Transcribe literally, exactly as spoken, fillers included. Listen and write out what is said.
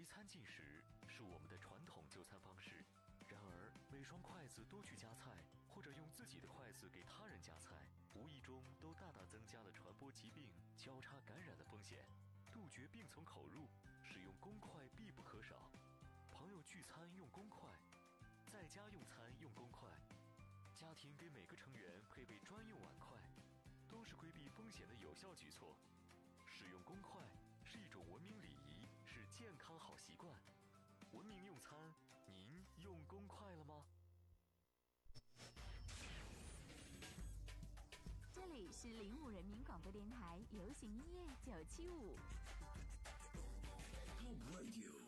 随餐进食是我们的传统就餐方式，然而每双筷子多去夹菜，或者用自己的筷子给他人夹菜，无意中都大大增加了传播疾病、交叉感染的风险。杜绝病从口入，使用公筷必不可少。朋友聚餐用公筷，在家用餐用公筷，家庭给每个成员配备专用碗筷，都是规避风险的有效举措。使用公筷是一种文明礼仪，是健康好习惯。文明用餐，您用公筷了吗？ 这里是零五人民广播电台流行音乐九七五。 Top Radio